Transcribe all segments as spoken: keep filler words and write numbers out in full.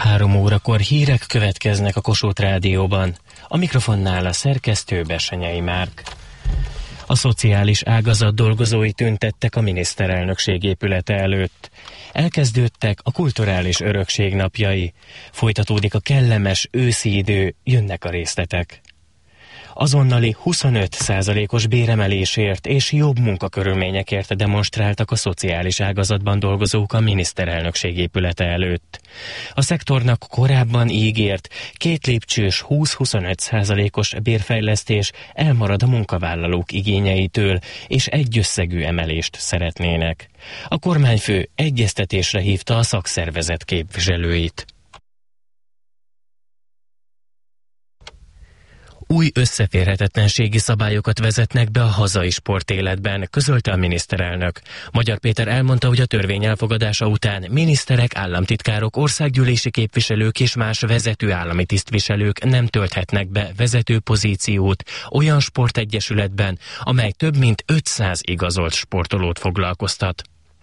Három órakor hírek következnek a Kossuth Rádióban. A mikrofonnál a szerkesztő Bessenyei Márk. A szociális ágazat dolgozói tüntettek a miniszterelnökség épülete előtt. Elkezdődtek a kulturális örökség napjai. Folytatódik a kellemes őszi idő, jönnek a részletek. Azonnali huszonöt százalékos béremelésért és jobb munkakörülményekért demonstráltak a szociális ágazatban dolgozók a miniszterelnökség épülete előtt. A szektornak korábban ígért két lépcsős húsz-huszonöt százalékos bérfejlesztés elmarad a munkavállalók igényeitől, és egyösszegű emelést szeretnének. A kormányfő egyeztetésre hívta a szakszervezet képviselőit. Új összeférhetetlenségi szabályokat vezetnek be a hazai sportéletben, közölte a miniszterelnök. Magyar Péter elmondta, hogy a törvény elfogadása után miniszterek, államtitkárok, országgyűlési képviselők és más vezető állami tisztviselők nem tölthetnek be vezető pozíciót olyan sportegyesületben, amely több mint ötszáz igazolt sportolót foglalkoztat.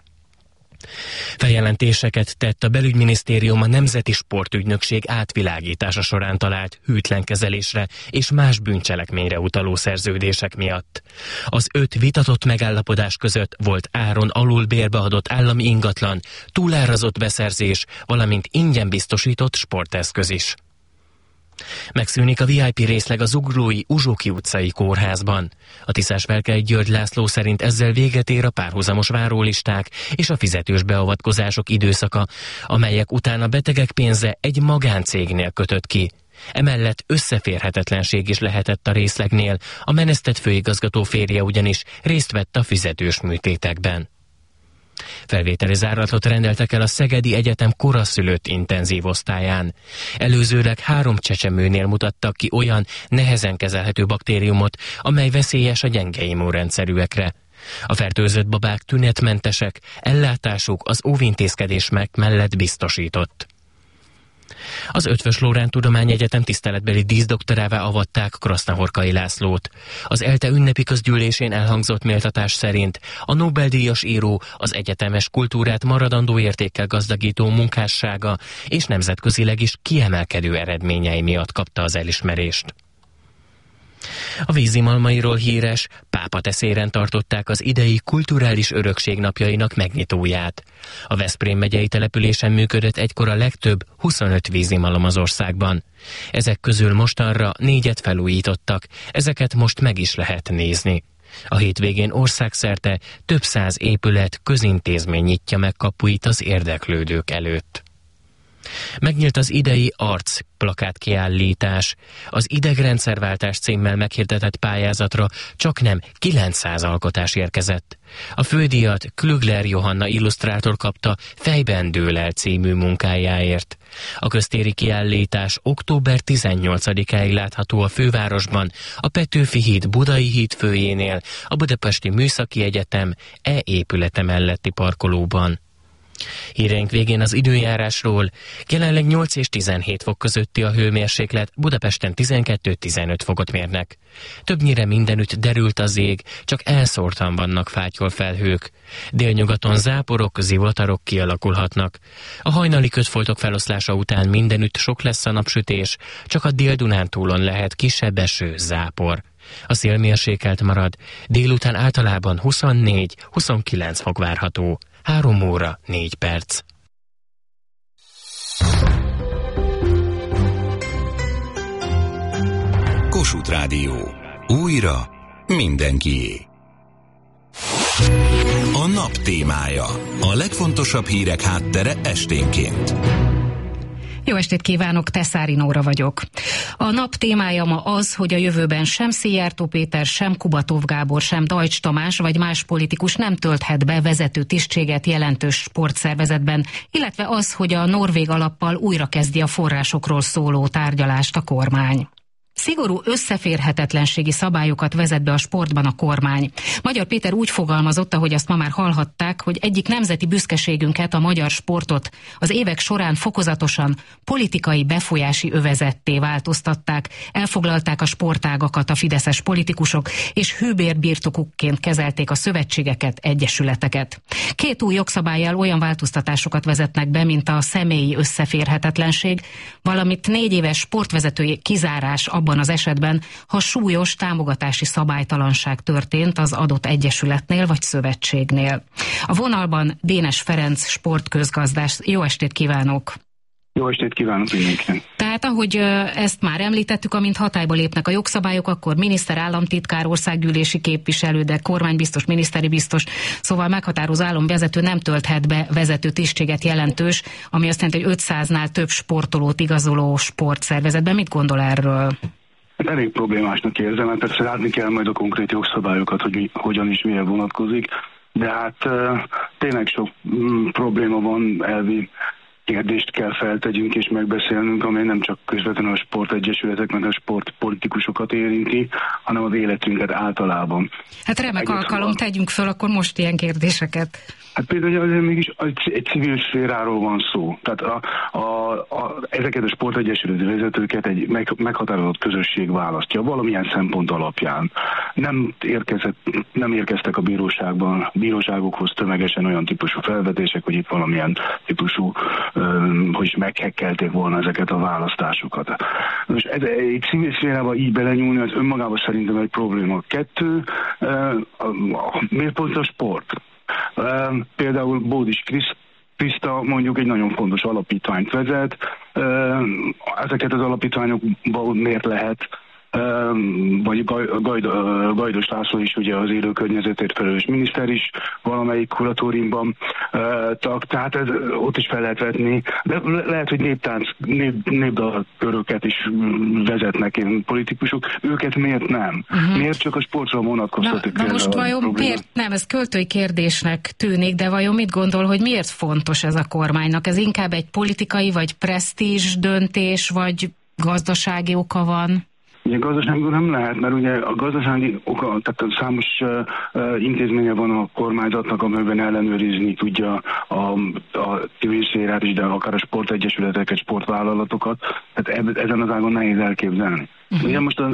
Feljelentéseket tett a belügyminisztérium a Nemzeti Sportügynökség átvilágítása során talált hűtlen kezelésre és más bűncselekményre utaló szerződések miatt. Az öt vitatott megállapodás között volt áron alul bérbeadott állami ingatlan, túlárazott beszerzés, valamint ingyen biztosított sporteszköz is. Megszűnik a vé i pé részleg az Zuglói Uzsóki utcai kórházban. A Tiszás-Velkely György László szerint ezzel véget ér a párhuzamos várólisták és a fizetős beavatkozások időszaka, amelyek után a betegek pénze egy magáncégnél kötött ki. Emellett összeférhetetlenség is lehetett a részlegnél, a menesztett főigazgató férje ugyanis részt vett a fizetős műtétekben. Felvételi zárlatot rendeltek el a Szegedi Egyetem koraszülött intenzív osztályán. Előzőleg három csecsemőnél mutattak ki olyan nehezen kezelhető baktériumot, amely veszélyes a gyenge immunrendszerűekre. A fertőzött babák tünetmentesek, ellátásuk az óvintézkedések mellett biztosított. Az Eötvös Loránd Tudományegyetem tiszteletbeli díszdoktorává avatták Krasznahorkai Lászlót. Az ELTE ünnepi közgyűlésén elhangzott méltatás szerint a Nobel-díjas író az egyetemes kultúrát maradandó értékkel gazdagító munkássága és nemzetközileg is kiemelkedő eredményei miatt kapta az elismerést. A Vízimalmairól híres Pápateszéren tartották az idei kulturális örökség napjainak megnyitóját. A Veszprém megyei településen működött egykor a legtöbb, huszonöt vízimalom az országban. Ezek közül mostanra négyet felújítottak, ezeket most meg is lehet nézni. A hétvégén országszerte több száz épület, közintézmény nyitja meg kapuit az érdeklődők előtt. Megnyílt az idei arc plakátkiállítás. Az idegrendszerváltás címmel meghirdetett pályázatra csaknem kilencszáz alkotás érkezett. A fődíjat Klügler Johanna illusztrátor kapta Fejben dől el című munkájáért. A köztéri kiállítás október tizennyolcadikáig látható a fővárosban, a Petőfi híd Budai hídfőjénél, a Budapesti Műszaki Egyetem E épülete melletti parkolóban. Híreink végén az időjárásról. Jelenleg nyolc és tizenhét fok közötti a hőmérséklet, Budapesten tizenkettő-tizenöt fokot mérnek. Többnyire mindenütt derült az ég, csak elszórtan vannak fátyol felhők. Délnyugaton záporok, zivatarok kialakulhatnak. A hajnali kötfoltok feloszlása után mindenütt sok lesz a napsütés, csak a Dél-Dunántúlon lehet kisebb eső, zápor. A szél mérsékelt marad, délután általában huszonnégy-huszonkilenc fok várható. Három óra, négy perc. Kossuth Rádió. Újra mindenkié. A nap témája. A legfontosabb hírek háttere esténként. Jó estét kívánok, Teszári Nóra vagyok. A nap témája ma az, hogy a jövőben sem Szijjártó Péter, sem Kubatov Gábor, sem Deutsch Tamás vagy más politikus nem tölthet be vezető tisztséget jelentős sportszervezetben, illetve az, hogy a norvég alappal újra kezdi a forrásokról szóló tárgyalást a kormány. Szigorú összeférhetetlenségi szabályokat vezet be a sportban a kormány. Magyar Péter úgy fogalmazott, ahogy azt ma már hallhatták, hogy egyik nemzeti büszkeségünket, a magyar sportot az évek során fokozatosan politikai befolyási övezetté változtatták, elfoglalták a sportágakat a fideszes politikusok, és hűbérbirtokukként kezelték a szövetségeket, egyesületeket. Két új jogszabállyal olyan változtatásokat vezetnek be, mint a személyi összeférhetetlenség, valamint négy éves sportvezetői kizárás abban az esetben, ha súlyos támogatási szabálytalanság történt az adott egyesületnél vagy szövetségnél. A vonalban Dénes Ferenc sportközgazdász. Jó estét kívánok! Jó estét kívánok mindenkinek! Tehát ahogy ezt már említettük, amint hatályba lépnek a jogszabályok, akkor miniszter, államtitkár, országgyűlési képviselő, de kormánybiztos, miniszteri biztos, szóval meghatározó államvezető nem tölthet be vezető tisztséget jelentős, ami azt jelenti, hogy ötszáznál több sportolót igazoló sportszervezetben. Mit gondol erről? Hát elég problémásnak érzem, mert persze látni kell majd a konkrét jogszabályokat, hogy mi, hogyan is mire vonatkozik, de hát uh, tényleg sok mm, probléma van, elvi kérdést kell feltegyünk és megbeszélnünk, amely nem csak közvetlenül a sportegyesületek, meg a sportpolitikusokat érinti, hanem az életünket általában. Hát remek alkalom, tegyünk föl akkor most ilyen kérdéseket. Hát például azért mégis egy civil szféráról van szó. Tehát a, a, a, ezeket a sportegyesületi vezetőket egy meg, meghatározott közösség választja valamilyen szempont alapján. Nem, érkezett, nem érkeztek a bíróságban, bíróságokhoz tömegesen olyan típusú felvetések, hogy itt valamilyen típusú, um, hogy is meghekkelték volna ezeket a választásokat. Most ez, egy civil szférába így belenyúlni, az önmagában szerintem egy probléma. Kettő, uh, a, a, miért pont a sport? Uh, például Bódis Kriszta mondjuk egy nagyon fontos alapítványt vezet. Uh, ezeket az alapítványokban miért lehet, uh, vagy Gajd, uh, Gajdos László is, ugye az élő környezetért felelős miniszter is valamelyik kuratóriumban uh, tag, tehát ez, ott is fel lehet vetni. De le, lehet, hogy néptánc, nép, népdalköröket is vezetnek ilyen politikusok. Őket miért nem? Uh-huh. Miért csak a sportra vonatkoztatik? Na, na most vajon probléma? Miért nem? Ez költői kérdésnek tűnik, de vajon mit gondol, hogy miért fontos ez a kormánynak? Ez inkább egy politikai vagy presztízs döntés, vagy gazdasági oka van? Ugye gazdaságban nem lehet, mert ugye a gazdasági oka, tehát a számos uh, uh, intézménye van a kormányzatnak, amiben ellenőrizni tudja a, a civil szférát is, de akár a sportegyesületeket, sportvállalatokat, tehát eb, ezen az ágon nehéz elképzelni. Uh-huh. Ugye most az,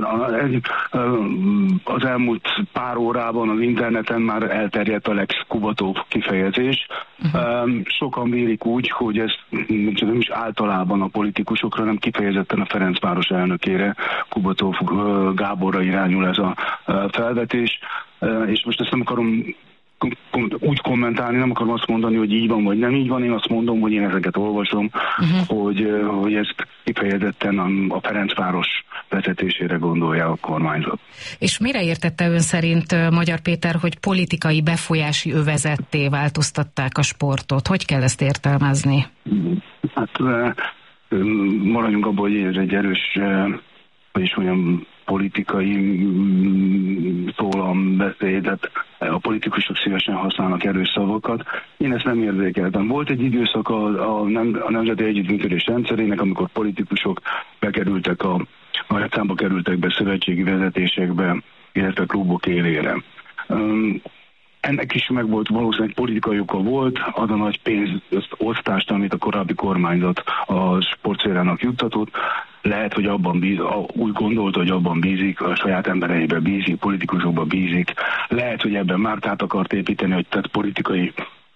az elmúlt pár órában az interneten már elterjedt a Lex Kubatov kifejezés. Uh-huh. Sokan vélik úgy, hogy ez nem is általában a politikusokra, hanem kifejezetten a Ferencváros elnökére, Kubatov Gáborra irányul ez a felvetés. És most ezt nem akarom úgy kommentálni, nem akarom azt mondani, hogy így van, vagy nem így van. Én azt mondom, hogy én ezeket olvasom, uh-huh. hogy, hogy ezt kifejezetten a, a Ferencváros vezetésére gondolja a kormányzat. És mire értette ön szerint, Magyar Péter, hogy politikai befolyási övezetté változtatták a sportot? Hogy kell ezt értelmezni? Hát maradjunk abban, hogy ez egy erős, vagyis olyan politikai szólambeszédet, a politikusok szívesen használnak erős szavakat. Én ezt nem érzékeltem. Volt egy időszak a, a, nem, a Nemzeti Együttműködés rendszerének, amikor politikusok bekerültek a, a számba kerültek be szövetségi vezetésekbe, illetve klubok élére. Um, ennek is meg volt, valószínűleg politikai oka volt, az a nagy pénzosztást, amit a korábbi kormányzat a sportszférának juttatott. Lehet, hogy abban bíz, úgy gondolta, hogy abban bízik, a saját embereibe bízik, politikusokba bízik. Lehet, hogy ebben márkát akart építeni, hogy tehát politikai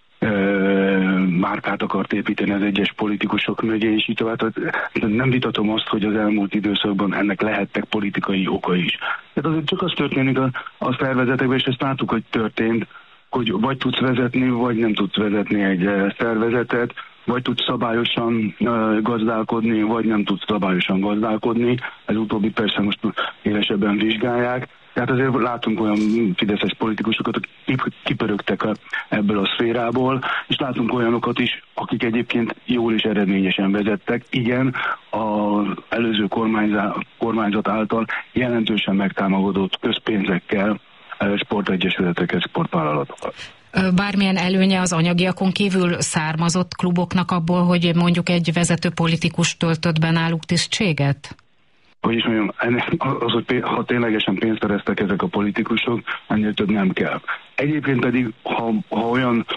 ö, márkát akart építeni az egyes politikusok mögé, és így tovább. Nem vitatom azt, hogy az elmúlt időszakban ennek lehettek politikai oka is. Tehát azért csak az történik a, a szervezetekben, és ezt láttuk, hogy történt, hogy vagy tudsz vezetni, vagy nem tudsz vezetni egy szervezetet, vagy tudsz szabályosan uh, gazdálkodni, vagy nem tudsz szabályosan gazdálkodni. Ez utóbbi persze most élesebben vizsgálják. Tehát azért látunk olyan fideszes politikusokat, akik kipörögtek a, ebből a szférából, és látunk olyanokat is, akik egyébként jól és eredményesen vezettek. Igen, az előző kormányzat által jelentősen megtámogatott közpénzekkel sportegyesületeket, sportvállalatokat. Bármilyen előnye az anyagiakon kívül származott kluboknak abból, hogy mondjuk egy vezető politikus töltött be náluk tisztséget? hogy is mondjam, az, hogy ha ténylegesen pénzt szereztek ezek a politikusok, ennél több nem kell. Egyébként pedig, ha, ha olyan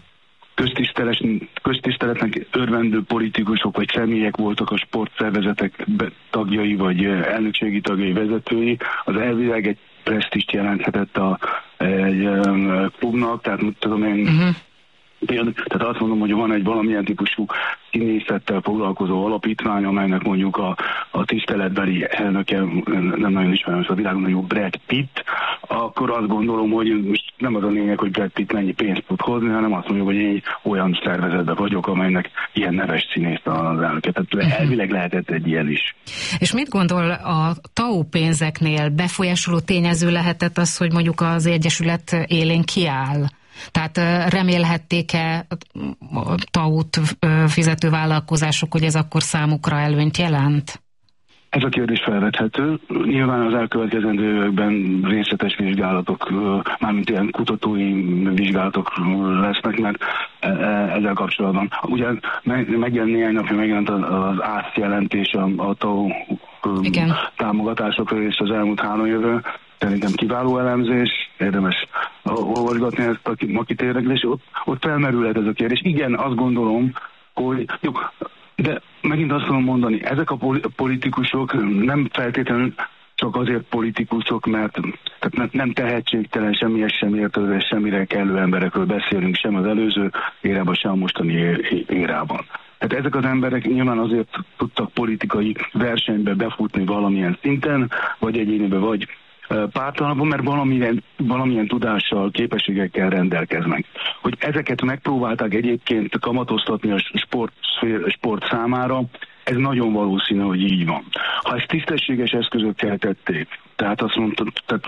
köztiszteletnek örvendő politikusok vagy személyek voltak a sportszervezetek tagjai, vagy elnökségi tagjai, vezetői, az elvileg egy presztist jelenthetett a, egy um, klubnak, tehát tudom én, uh-huh. Tehát azt mondom, hogy van egy valamilyen típusú színészettel foglalkozó alapítvány, amelynek mondjuk a, a tiszteletbeli elnöke, nem nagyon ismerem a világon, mondjuk Brad Pitt, akkor azt gondolom, hogy most nem az a lényeg, hogy Brad Pitt mennyi pénzt tud hozni, hanem azt mondjuk, hogy én olyan szervezetben vagyok, amelynek ilyen neves színész az elnöke. Tehát elvileg lehetett egy ilyen is. És mit gondol, a té á u pénzeknél befolyásoló tényező lehetett az, hogy mondjuk az Egyesület élén kiáll? Tehát remélhették-e a té á u-t fizető vállalkozások, hogy ez akkor számukra előnyt jelent? Ez a kérdés felvethető. Nyilván az elkövetkezendő években részletes vizsgálatok, mármint ilyen kutatói vizsgálatok lesznek, mert ezzel kapcsolatban. Ugye megjelent néhány napja megjelent az átjelentés a té á u Igen. támogatásokról, és az elmúlt három évről. Szerintem kiváló elemzés, érdemes olvasgatni ezt a makit érdeklés, ott, ott felmerülhet ez a kérdés. Igen, azt gondolom, hogy jó, de megint azt tudom mondani, ezek a politikusok nem feltétlenül csak azért politikusok, mert tehát nem tehetségtelen, semmihez sem értő, semmire kellő emberekről beszélünk, sem az előző érában, sem a mostani érában. Tehát ezek az emberek nyilván azért tudtak politikai versenybe befutni valamilyen szinten, vagy egyéniben, vagy pártalanabban, mert valamilyen, valamilyen tudással, képességekkel rendelkeznek. Hogy ezeket megpróbálták egyébként kamatoztatni a sport, sport számára, ez nagyon valószínű, hogy így van. Ha ezt tisztességes eszközökkel tették, tehát azt mondta, tehát